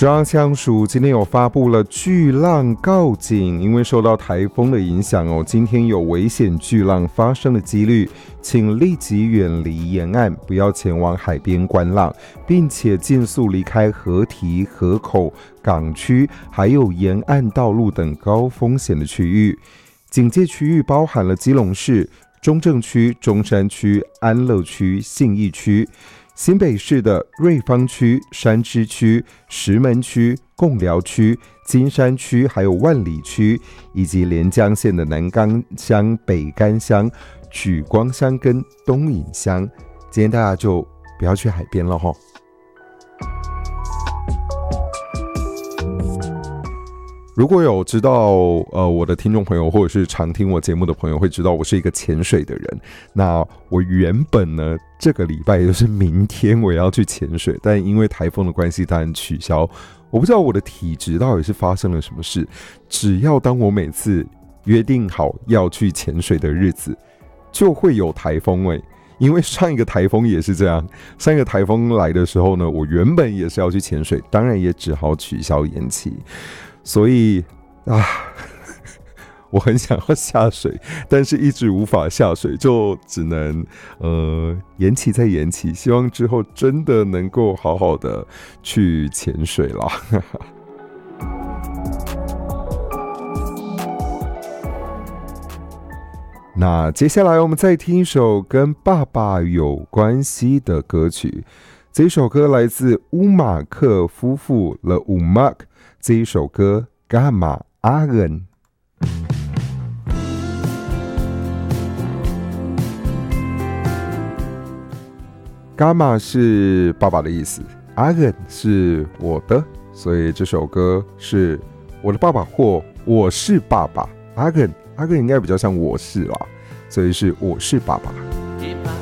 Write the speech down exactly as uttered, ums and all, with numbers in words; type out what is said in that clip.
中央气象署今天有发布了巨浪告警，因为受到台风的影响哦，今天有危险巨浪发生的几率，请立即远离沿岸，不要前往海边观浪，并且尽速离开河堤、河口、港区，还有沿岸道路等高风险的区域。警戒区域包含了基隆市、中正区、中山区、安乐区、信义区。新北市的瑞芳区、山支区、石门区、贡寮区、金山区，还有万里区，以及连江县的南竿乡、北竿乡、莒光乡跟东引乡。今天大家就不要去海边了齁。如果有知道呃我的听众朋友，或者是常听我节目的朋友，会知道我是一个潜水的人。那我原本呢，这个礼拜也就是明天我也要去潜水，但因为台风的关系，当然取消。我不知道我的体质到底是发生了什么事，只要当我每次约定好要去潜水的日子，就会有台风欸。因为上一个台风也是这样，上一个台风来的时候呢，我原本也是要去潜水，当然也只好取消延期。所以啊，我很想要下水，但是一直无法下水，就只能呃延期再延期，希望之后真的能够好好的去潜水啦。那接下来我们再听一首跟爸爸有关系的歌曲，这首歌来自乌马克夫妇 The Umak， 这一首歌 Gama Agen。 Gama 是爸爸的意思， Agen 是我的，所以这首歌是我的爸爸或我是爸爸。 Agen Agen 应该比较像我是啦，所以是我是爸爸。